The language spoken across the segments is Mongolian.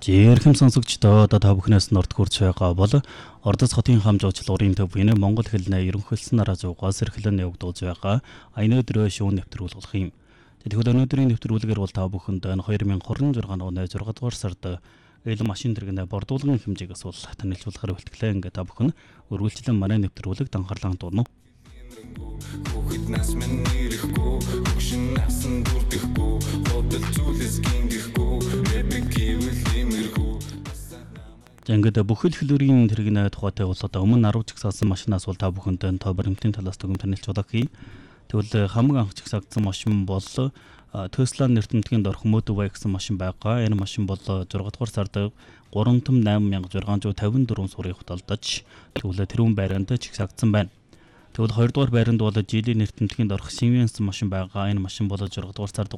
Жирхэм сонсогчдоо та бүхнээс норд хүрч байгаа бол Ордос хотын хам жуулчлалын төв буйны Монгол хэлний ерөнхийлсөн нараа зугаас эрхлэн явагдуулж байгаа аяны өдрөө шүүн нэвтрүүлэг болох юм. Тэгэхэд өнөөдрийн нэвтрүүлгээр бол та бүхэнд 2026 оны 6 дугаар сард ил машин тэрэгнээ бордуулгын хэмжээгээс бол танилцуулахаар бэлтгэлээ. Ингээ та бүхэн өргүүлчлэн манай нэвтрүүлэгт анхаарлаа хандуулна. Хүүхэд нас минь нэрэхгүй, хөшин насан дүрдэхгүй, бодол зүйлс гингэхгүй, эпик гэвэл имэргүй. Ингээд бүхэл хэлбэрийн тэрэгнээ тухайтай бол одоо өмнө 10 жигсаасан машинаас бол та бүхэнд тоо баримтын талаас дүгнэлт танилцуулах хий. Тэгвэл хамгийн анх жигсаагдсан машин бол Tesla нэртэмтгийн дорх Model Y гэсэн машин байгаа. Энэ машин бол 6 дугаар сард 38654 суурийг худалдаж тэгвэл тэрүүн байранд жигсаагдсан байна. Тэгвэл 2 дугаар байранд бол жилийн нэртэмтгийн дорх Siemens машин байгаа. Энэ машин бол 6 дугаар сард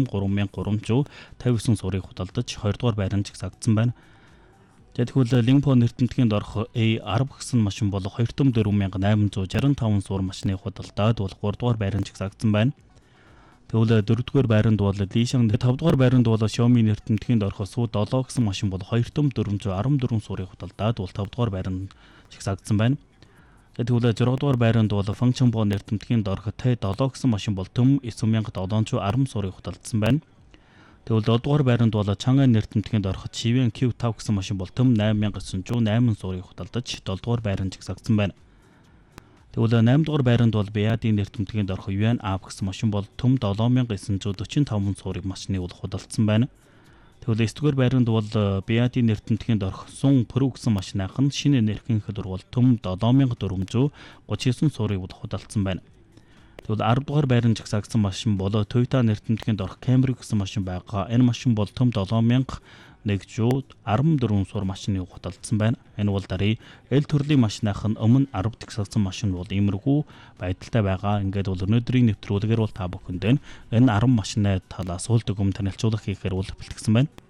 33359 суурийг худалдаж 2 дугаар байранд жигсаагдсан байна. Тэгвэл Lingpo нэртэмтгийн дорх A10 гэсэн машин бол 24865 суур машиныг худалдаад бол 3 дугаар байранд жигсаагдсан байна. Тэгвэл 4 дугаар байранд бол Lishang 5 дугаар байранд бол Xiaomi нэртэмтгийн дорх Su7 гэсэн машин бол 2414 суурийг худалдаад бол 5 дугаар байранд жигсаагдсан байна. Тэгвэл 6 дугаар байранд бол Fengchengbo нэртэмтгийн дорх T7 гэсэн машин бол төм 9710 суурийг худалдсан байна. Тэгвэл 7 дугаар байранд бол Chang'an нэртэмтгийн дорх Chiwen Q5 гэсэн машин бол төм 8908 суурийг худалдаж 7 дугаар байранд жигсаагдсан байна. Тэгвэл 8 дугаар байранд бол BYD нэртэмтгийн дорх Yuan App гэсэн машин бол төм 7945 суурийг машиныг худалдсан байна. Тэгвэл 9 дугаар байранд бол BYD нэртэмтгийн дорх Sun Pro гэсэн машиных нь шинэ нэрхийн хэлбэр бол төм 7439 суурийг худалдсан байна. Тэгвэл 10 дугаар байранд жигсаагдсан машин бол Toyota нэртэмтгийн дорх Camry гэсэн машин байгаа. Энэ машин бол төм 7114 суур машиныг худалдсан байна. Энэ бол дарыг L төрлийн машиных нь өмнө 10 жигсаагдсан машин бол иймэрхүү байдалтай байгаа. Ингээд бол өнөөдрийн нэвтрүүлгээр бол та бүхэнд энэ 10 машины талаас үл дүгнэлт танилцуулах хийхээр бол бэлтгэсэн байна.